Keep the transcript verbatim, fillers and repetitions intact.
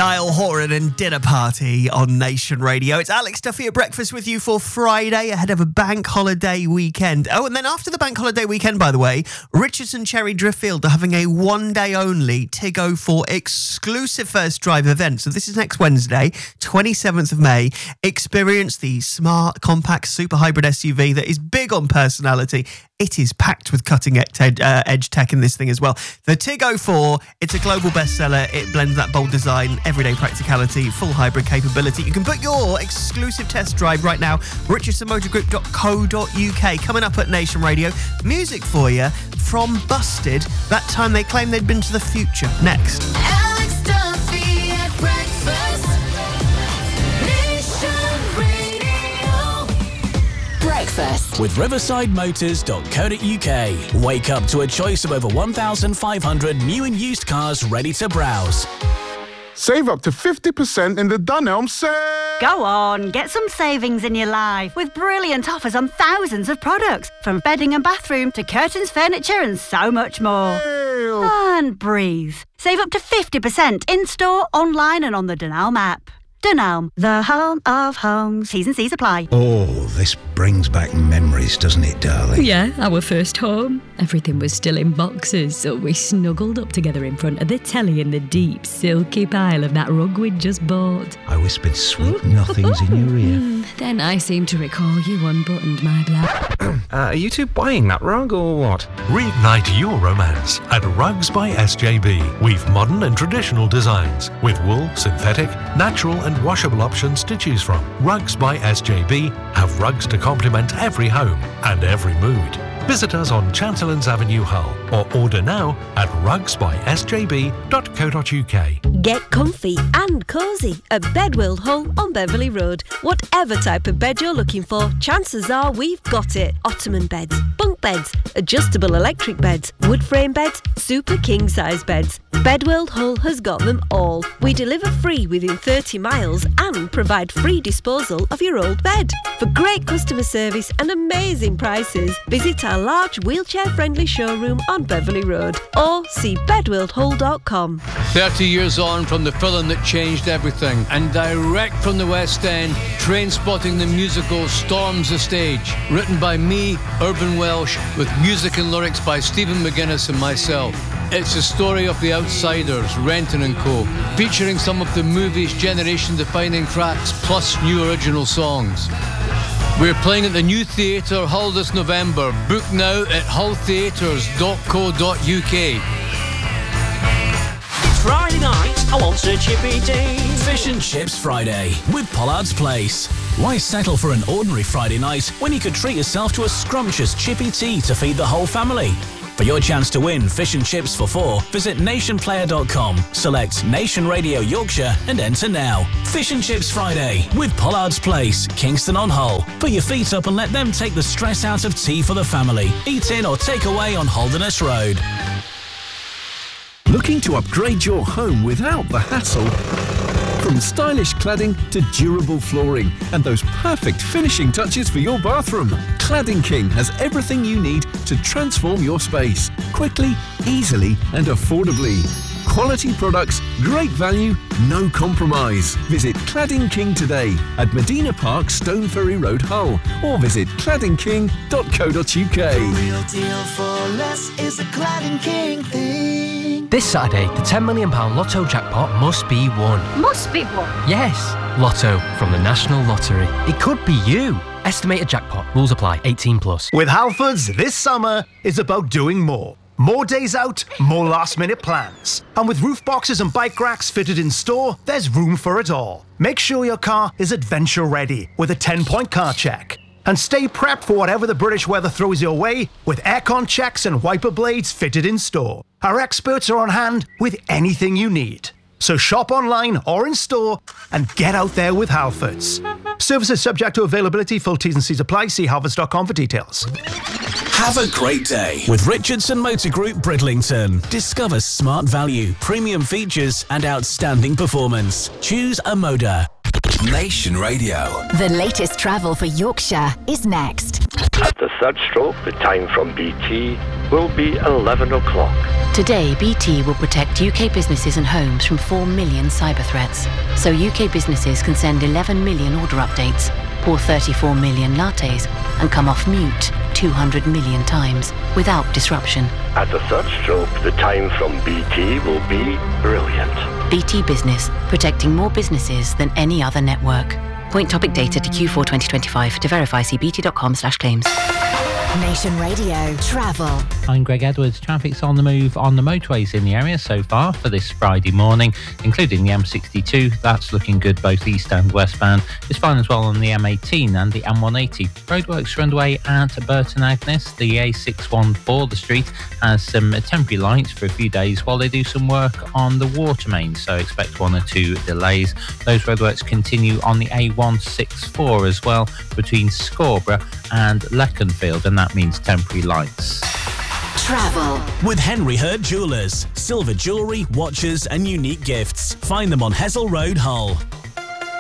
Niall Horan and Dinner Party on Nation Radio. It's Alex Duffy at breakfast with you for Friday ahead of a bank holiday weekend. Oh, and then after the bank holiday weekend, by the way, Richardson Cherry Driffield are having a one-day only T I G oh four exclusive first drive event. So this is next Wednesday, twenty-seventh of May. Experience the smart, compact, super hybrid S U V that is big on personality. It is packed with cutting-edge uh, edge tech in this thing as well. The T I G oh four, it's a global bestseller. It blends that bold design, everyday practicality, full hybrid capability. You can book your exclusive test drive right now, richardson motor group dot co dot uk. Coming up at Nation Radio, music for you from Busted. That time they claimed they'd been to the future. Next. Alex Duffy at breakfast. Nation Radio. Breakfast with riverside motors dot co dot uk. Wake up to a choice of over one thousand five hundred new and used cars ready to browse. Save up to fifty percent in the Dunelm sale. Go on, get some savings in your life with brilliant offers on thousands of products, from bedding and bathroom to curtains, furniture and so much more. Ew. And breathe. Save up to fifty percent in-store, online and on the Dunelm app. Dunelm, the home of homes. T's and C's apply. Oh, this brings back memories, doesn't it, darling? Yeah, our first home. Everything was still in boxes, so we snuggled up together in front of the telly in the deep, silky pile of that rug we'd just bought. I whispered sweet nothings in your ear. Then I seem to recall you unbuttoned my black. uh, are you two buying that rug or what? Reignite your romance at Rugs by S J B. We've modern and traditional designs with wool, synthetic, natural and washable options to choose from. Rugs by S J B have rugs to complement every home and every mood. Visit us on Chancellors Avenue, Hull, or order now at rugs by s j b dot co dot uk. Get comfy and cosy at Bedworld Hull on Beverley Road. Whatever type of bed you're looking for, chances are we've got it. Ottoman beds, bunk beds, adjustable electric beds, wood frame beds, super king size beds. Bedworld Hull has got them all. We deliver free within thirty miles and provide free disposal of your old bed. For great customer service and amazing prices, visit our large wheelchair-friendly showroom on Beverley Road or see bedworld hull dot com. thirty years on from the film that changed everything, and direct from the West End, Trainspotting the musical storms the stage. Written by me, Urban Welsh, with music and lyrics by Stephen McGuinness and myself. It's the story of the outsiders, Renton and Co, featuring some of the movie's generation-defining tracks, plus new original songs. We're playing at the New Theatre, Hull this November. Book now at hull theatres dot co dot uk. Friday night, I want a chippy tea. Fish and Chips Friday with Pollard's Place. Why settle for an ordinary Friday night when you could treat yourself to a scrumptious chippy tea to feed the whole family? For your chance to win fish and chips for four, visit nation player dot com, select Nation Radio Yorkshire and enter now. Fish and Chips Friday with Pollard's Place, Kingston on Hull. Put your feet up and let them take the stress out of tea for the family. Eat in or take away on Holderness Road. Looking to upgrade your home without the hassle? From stylish cladding to durable flooring and those perfect finishing touches for your bathroom, Cladding King has everything you need to transform your space quickly, easily and affordably. Quality products, great value, no compromise. Visit Cladding King today at Medina Park, Stone Ferry Road, Hull, or visit cladding king dot co dot uk. The real deal for less is a Cladding King thing. This Saturday, the ten million pounds Lotto jackpot must be won. Must be one. Yes, Lotto from the National Lottery. It could be you. Estimated jackpot. Rules apply. eighteen plus. With Halfords, this summer is about doing more. More days out, more last-minute plans. And with roof boxes and bike racks fitted in store, there's room for it all. Make sure your car is adventure-ready with a ten-point car check. And stay prepped for whatever the British weather throws your way with aircon checks and wiper blades fitted in store. Our experts are on hand with anything you need. So shop online or in store and get out there with Halfords. Services subject to availability, full T's and C's apply. See halfords dot com for details. Have a great day with Richardson Motor Group Bridlington. Discover smart value, premium features and outstanding performance. Choose a Moda. Nation Radio. The latest travel for Yorkshire is next. At the third stroke, the time from B T will be eleven o'clock. Today, B T will protect U K businesses and homes from four million cyber threats. So U K businesses can send eleven million order updates, pour thirty-four million lattes, and come off mute two hundred million times without disruption. At the third stroke, the time from B T will be brilliant. B T Business, protecting more businesses than any other network. Point topic data to Q four twenty twenty-five. To verify, see bt.com slash claims. Nation Radio Travel. I'm Greg Edwards. Traffic's on the move on the motorways in the area so far for this Friday morning, including the M sixty-two. That's looking good both east and westbound. It's fine as well on the M eighteen and the M one eighty. Roadworks are underway at Burton Agnes. The A six one four, the street, has some temporary lights for a few days while they do some work on the water main, so expect one or two delays. Those roadworks continue on the A one sixty-four as well between Scarborough and Leconfield, and that means temporary lights. Travel with Henry Hurd Jewellers. Silver jewellery, watches and unique gifts. Find them on Hessel Road, Hull.